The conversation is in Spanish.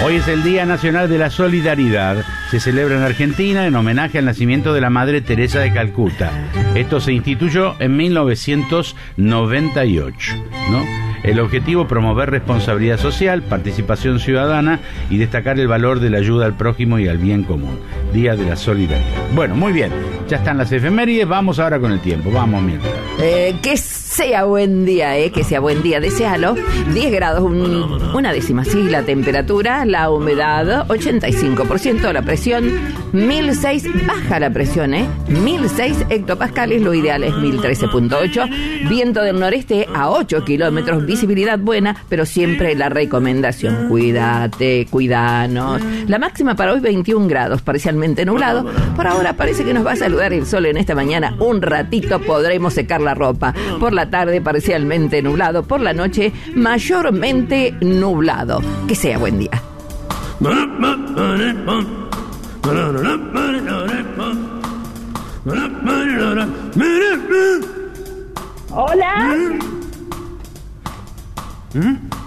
Hoy es el Día Nacional de la Solidaridad. Se celebra en Argentina en homenaje al nacimiento de la Madre Teresa de Calcuta. Esto se instituyó en 1998, ¿no? El objetivo, promover responsabilidad social, participación ciudadana y destacar el valor de la ayuda al prójimo y al bien común. Día de la Solidaridad. Bueno, muy bien. Ya están las efemérides. Vamos ahora con el tiempo. Vamos, Mirta. Que sea buen día, que sea buen día. Desealo. 10 grados, una décima, sí, la temperatura, la humedad, 85%, la presión, 1006, baja la presión, 1006 hectopascales, lo ideal es 1013.8, viento del noreste a 8 kilómetros, visibilidad buena, pero siempre la recomendación, cuídate, cuidanos. La máxima para hoy 21 grados, parcialmente nublado. Por ahora parece que nos va a saludar el sol en esta mañana, un ratito podremos secar la ropa. Por la tarde parcialmente nublado, por la noche mayormente nublado. Que sea buen día. Hola.